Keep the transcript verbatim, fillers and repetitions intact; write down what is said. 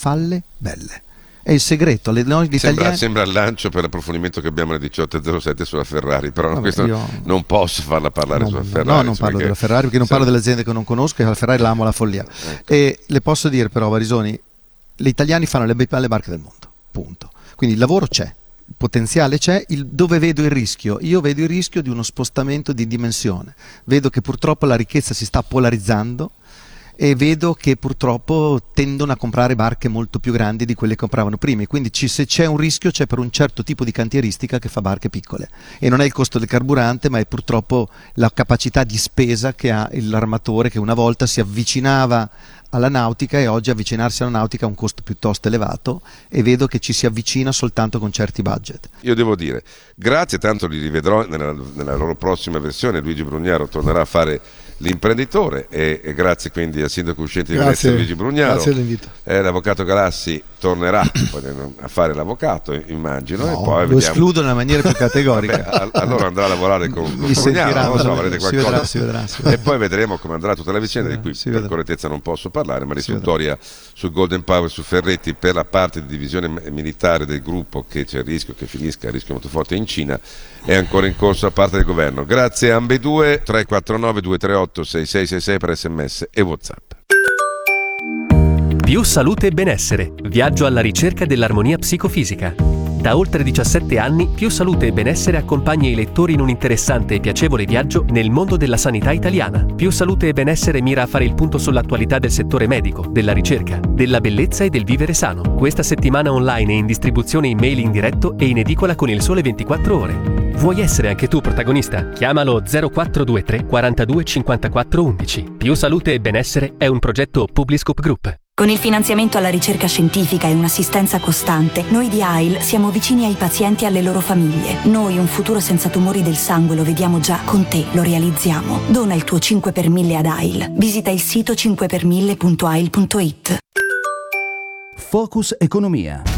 farfalle belle. È il segreto. Le, noi, gli sembra, italiani... sembra il lancio per l'approfondimento che abbiamo alle diciotto e zero sette sulla Ferrari, però Vabbè, questo io... non posso farla parlare no, sulla no, Ferrari. No, non parlo della Ferrari perché non parlo delle aziende che non conosco, e la Ferrari la amo la follia. Ecco. E le posso dire però, Varisoni, gli italiani fanno le belle barche del mondo, punto. Quindi il lavoro c'è, il potenziale c'è. Il, dove vedo il rischio? Io vedo il rischio di uno spostamento di dimensione. Vedo che purtroppo la ricchezza si sta polarizzando e vedo che purtroppo tendono a comprare barche molto più grandi di quelle che compravano prima, e quindi ci, se c'è un rischio c'è per un certo tipo di cantieristica che fa barche piccole, e non è il costo del carburante ma è purtroppo la capacità di spesa che ha l'armatore, che una volta si avvicinava alla nautica e oggi avvicinarsi alla nautica ha un costo piuttosto elevato, e vedo che ci si avvicina soltanto con certi budget. Io devo dire grazie, tanto li rivedrò nella, nella loro prossima versione. Luigi Brugnaro tornerà a fare l'imprenditore, e, e grazie quindi al sindaco uscente di Venezia Luigi Brugnaro. Grazie dell'invito. Eh, l'avvocato Galassi tornerà a fare l'avvocato, immagino, No, e poi lo vediamo. escludo nella maniera più categorica. Vabbè, allora andrà a lavorare con, con Mi Brugnaro, non so, avrete si qualcosa. vedrà, si vedrà, si vedrà. E poi vedremo come andrà tutta la vicenda, Si di cui vedrà, si per vedrà. correttezza non posso parlare, ma l'istruttoria su Golden Power, su Ferretti, per la parte di divisione militare del gruppo, che c'è il rischio che finisca, il rischio molto forte in Cina, è ancora in corso da parte del governo. Grazie a ambedue. Tre quattro nove due tre otto sei sei sei sei per sms e WhatsApp. Più salute e benessere. Viaggio alla ricerca dell'armonia psicofisica. Da oltre diciassette anni, Più Salute e Benessere accompagna i lettori in un interessante e piacevole viaggio nel mondo della sanità italiana. Più Salute e Benessere mira a fare il punto sull'attualità del settore medico, della ricerca, della bellezza e del vivere sano. Questa settimana online è in distribuzione in mail in diretto e in edicola con Il Sole ventiquattro Ore. Vuoi essere anche tu protagonista? Chiamalo zero quattro due tre quarantadue cinquantaquattro undici. Più Salute e Benessere è un progetto Publiscope Group. Con il finanziamento alla ricerca scientifica e un'assistenza costante, noi di A I L siamo vicini ai pazienti e alle loro famiglie. Noi un futuro senza tumori del sangue lo vediamo già, con te lo realizziamo. Dona il tuo cinque per mille ad A I L. Visita il sito cinque per mille punto a i l punto it. Focus Economia.